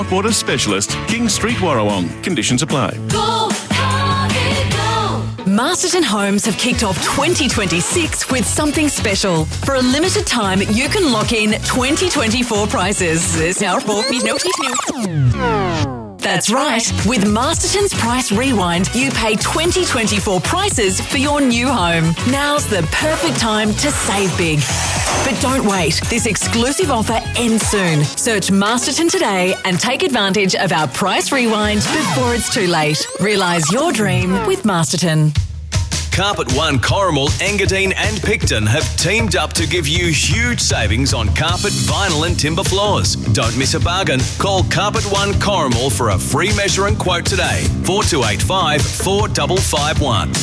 Water Specialist, King Street, Warrawong. Conditions apply. Masterton Homes have kicked off 2026 with something special. For a limited time, you can lock in 2024 prices. That's right. With Masterton's Price Rewind, you pay 2024 prices for your new home. Now's the perfect time to save big. But don't wait. This exclusive offer ends soon. Search Masterton today and take advantage of our Price Rewind before it's too late. Realise your dream with Masterton. Carpet One, Corrimal, Engadine and Picton have teamed up to give you huge savings on carpet, vinyl and timber floors. Don't miss a bargain. Call Carpet One Corrimal for a free measure and quote today. 4285 4551.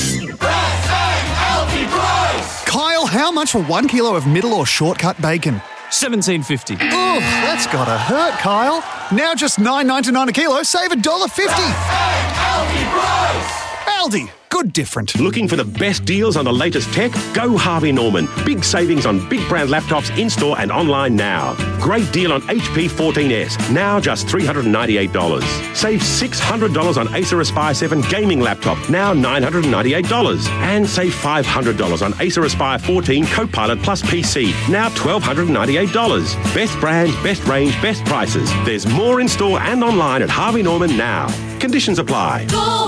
Kyle, how much for 1 kilo of middle or shortcut bacon? $17.50. Oof, that's gotta hurt, Kyle. Now just $9.99 a kilo, save $1.50. Aldi, good different. Looking for the best deals on the latest tech? Go Harvey Norman. Big savings on big brand laptops in-store and online now. Great deal on HP 14S, now just $398. Save $600 on Acer Aspire 7 gaming laptop, now $998. And save $500 on Acer Aspire 14 Copilot Plus PC, now $1,298. Best brands, best range, best prices. There's more in-store and online at Harvey Norman now. Conditions apply.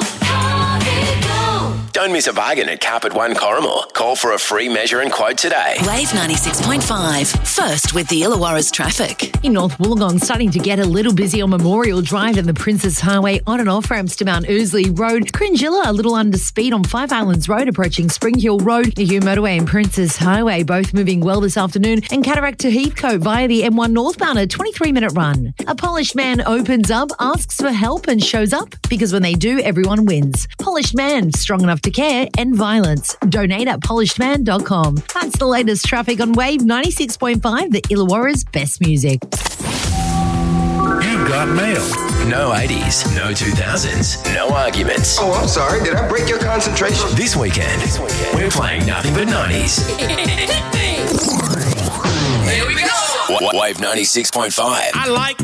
Don't miss a bargain at Carpet One Corrimal. Call for a free measure and quote today. Wave 96.5. First with the Illawarra's traffic. In North Wollongong, starting to get a little busy on Memorial Drive and the Princess Highway on and off ramps to Mount Ousley Road. Cringilla, a little under speed on Five Islands Road approaching Spring Hill Road. The Hugh Motorway and Princess Highway both moving well this afternoon. And Cataract to Heathcote via the M1 northbound, a 23-minute run. A Polished Man opens up, asks for help and shows up because when they do, everyone wins. Polished Man, strong enough to care, end violence. Donate at polishedman.com. That's the latest traffic on Wave 96.5, the Illawarra's best music. You got mail. No 80s, no 2000s, no arguments. Oh, I'm sorry. Did I break your concentration? This weekend, we're playing nothing but 90s. Here we go. Wave 96.5. I like